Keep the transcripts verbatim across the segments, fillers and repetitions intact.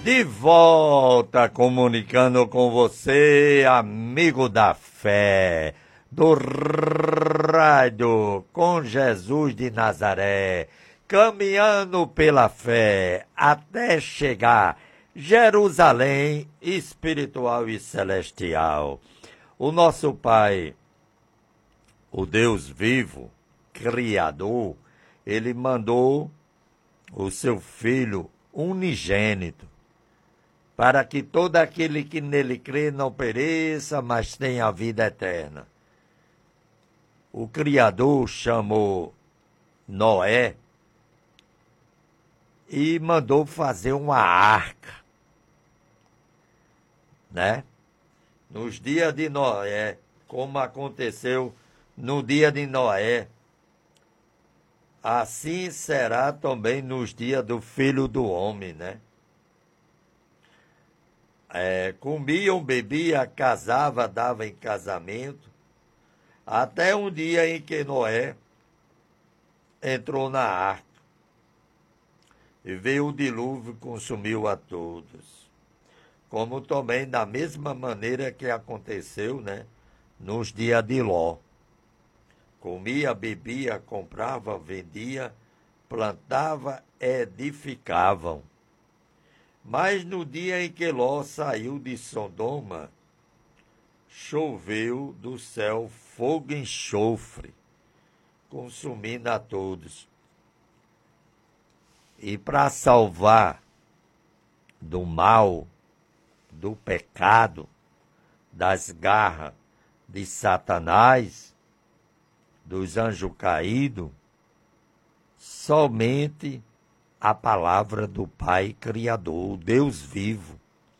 De volta comunicando com você, amigo da fé, do rádio com Jesus de Nazaré, caminhando pela fé até chegar Jerusalém espiritual e celestial. O nosso Pai, o Deus vivo, Criador, ele mandou o seu Filho unigênito, para que todo aquele que nele crê não pereça, mas tenha a vida eterna. O Criador chamou Noé e mandou fazer uma arca, né? Nos dias de Noé, como aconteceu no dia de Noé, assim será também nos dias do Filho do Homem, né? É, comiam, bebia, casava, dava em casamento, até um dia em que Noé entrou na arca e veio o dilúvio e consumiu a todos. Como também da mesma maneira que aconteceu, né, nos dias de Ló. Comia, bebia, comprava, vendia, plantava, edificavam. Mas no dia em que Ló saiu de Sodoma, choveu do céu fogo e enxofre, consumindo a todos. E para salvar do mal, do pecado, das garras de Satanás, dos anjos caídos, somente a palavra do Pai Criador, o Deus vivo.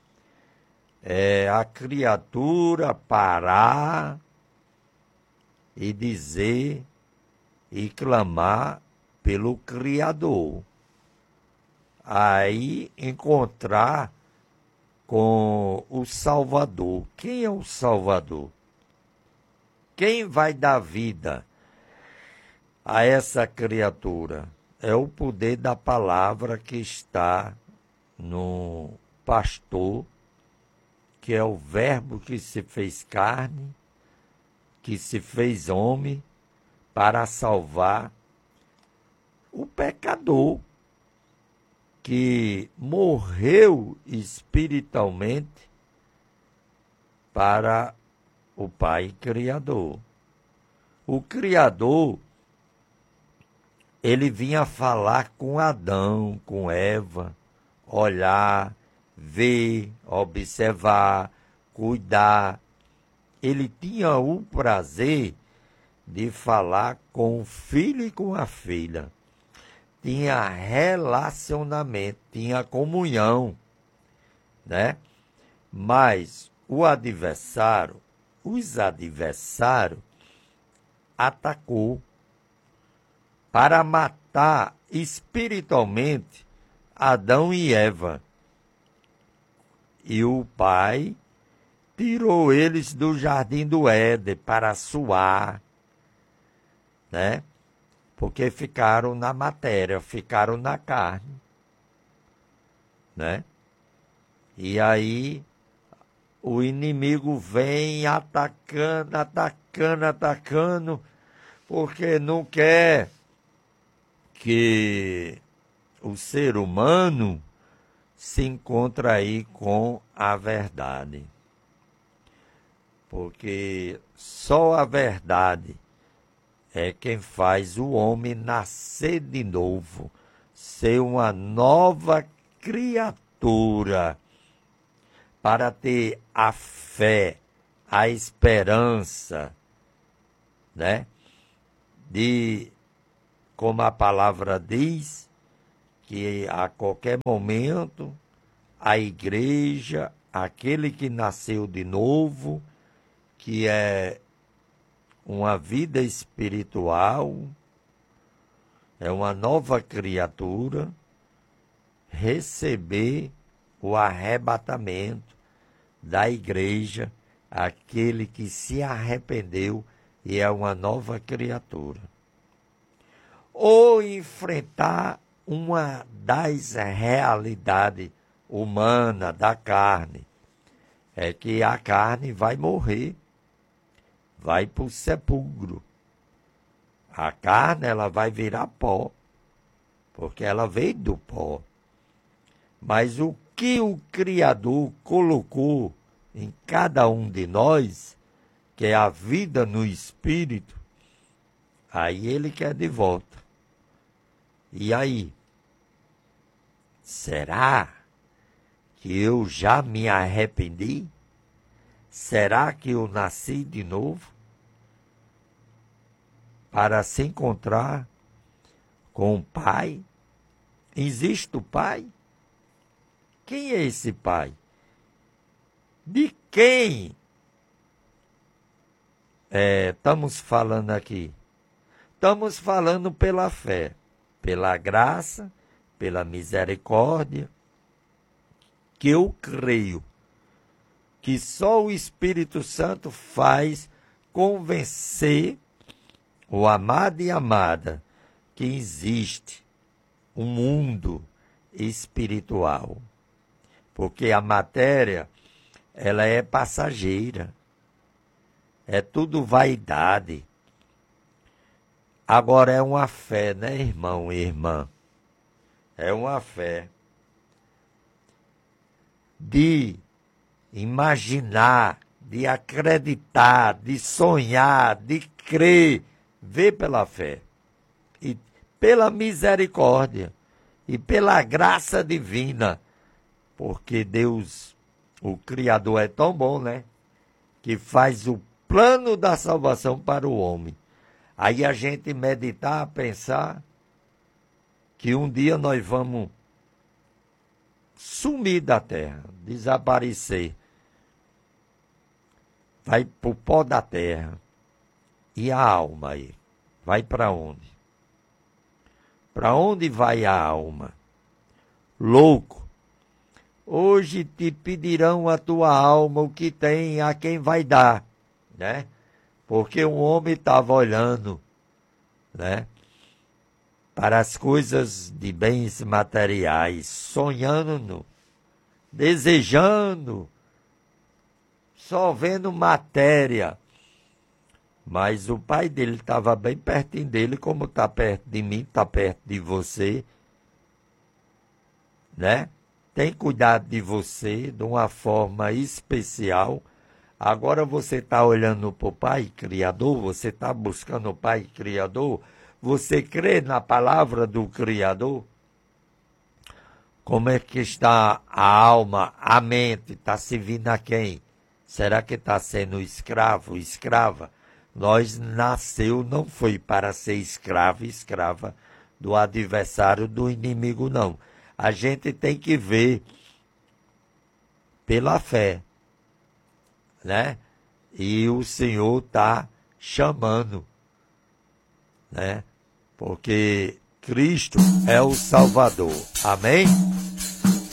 É a criatura parar e dizer e clamar pelo Criador. Aí encontrar com o Salvador. Quem é o Salvador? Quem vai dar vida a essa criatura? É o poder da palavra que está no pastor, que é o verbo que se fez carne, que se fez homem, para salvar o pecador, que morreu espiritualmente para o Pai Criador. O Criador, ele vinha falar com Adão, com Eva, olhar, ver, observar, cuidar. Ele tinha o prazer de falar com o filho e com a filha. Tinha relacionamento, tinha comunhão, né? Mas o adversário, os adversários, atacou para matar espiritualmente Adão e Eva. E o Pai tirou eles do jardim do Éden para suar, né? Porque ficaram na matéria, ficaram na carne, né? E aí o inimigo vem atacando, atacando, atacando, porque não quer que o ser humano se encontre aí com a verdade. Porque só a verdade é quem faz o homem nascer de novo, ser uma nova criatura, para ter a fé, a esperança, né? De, como a palavra diz, que a qualquer momento a igreja, aquele que nasceu de novo, que é uma vida espiritual, é uma nova criatura, receber o arrebatamento da igreja, aquele que se arrependeu e é uma nova criatura. Ou enfrentar uma das realidades humana, da carne, é que a carne vai morrer, vai para o sepulcro. A carne, ela vai virar pó, porque ela veio do pó. Mas o que o Criador colocou em cada um de nós, que é a vida no Espírito, aí ele quer de volta. E aí? Será que eu já me arrependi? Será que eu nasci de novo? Para se encontrar com o Pai? Existe o Pai? Quem é esse Pai? De quem é, estamos falando aqui? Estamos falando pela fé, pela graça, pela misericórdia, que eu creio que só o Espírito Santo faz convencer o amado e amada que existe um mundo espiritual. Porque a matéria, ela é passageira. É tudo vaidade. Agora é uma fé, né, irmão e irmã? É uma fé de imaginar, de acreditar, de sonhar, de crer, ver pela fé e pela misericórdia e pela graça divina, porque Deus, o Criador, é tão bom, né? Que faz o plano da salvação para o homem. Aí a gente meditar, pensar que um dia nós vamos sumir da terra, desaparecer. Vai para o pó da terra. E a alma aí? Vai para onde? Para onde vai a alma? Louco. Hoje te pedirão a tua alma o que tem, a quem vai dar, né? Porque um homem estava olhando, né, para as coisas de bens materiais, sonhando, desejando, só vendo matéria. Mas o pai dele estava bem pertinho dele, como está perto de mim, está perto de você, né? Tem cuidado de você de uma forma especial. Agora você está olhando para o Pai Criador, você está buscando o Pai Criador, você crê na palavra do Criador? Como é que está a alma, a mente? Está servindo a quem? Será que está sendo escravo, escrava? Nós nasceu, não foi para ser escravo, escrava do adversário, do inimigo, não. A gente tem que ver pela fé, né? E o Senhor está chamando, né? Porque Cristo é o Salvador. Amém?